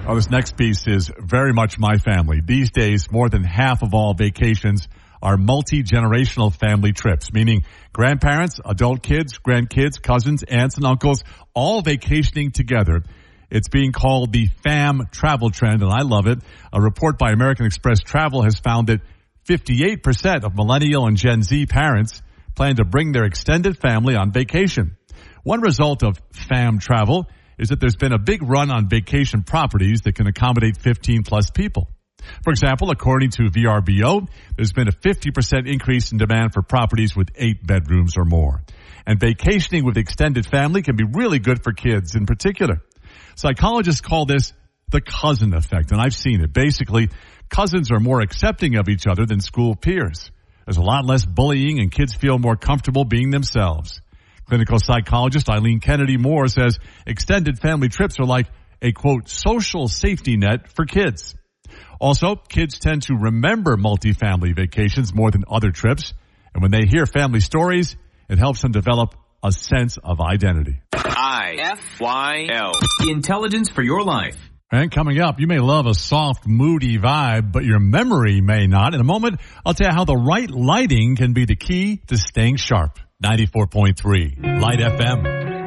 Oh, this next piece is very much my family. These days, more than half of all vacations are multi-generational family trips, meaning grandparents, adult kids, grandkids, cousins, aunts, and uncles, all vacationing together. It's being called the fam travel trend, and I love it. A report by American Express Travel has found that 58% of millennial and Gen Z parents plan to bring their extended family on vacation. One result of fam travel is that there's been a big run on vacation properties that can accommodate 15 plus people. For example, according to VRBO, there's been a 50% increase in demand for properties with 8 bedrooms or more. And vacationing with extended family can be really good for kids in particular. Psychologists call this the cousin effect, and I've seen it. Basically, cousins are more accepting of each other than school peers. There's a lot less bullying, and kids feel more comfortable being themselves. Clinical psychologist Eileen Kennedy Moore says extended family trips are like a, quote, social safety net for kids. Also, kids tend to remember multi-family vacations more than other trips. And when they hear family stories, it helps them develop a sense of identity. IFYL. Intelligence for your life. And coming up, you may love a soft, moody vibe, but your memory may not. In a moment, I'll tell you how the right lighting can be the key to staying sharp. 94.3 Light FM.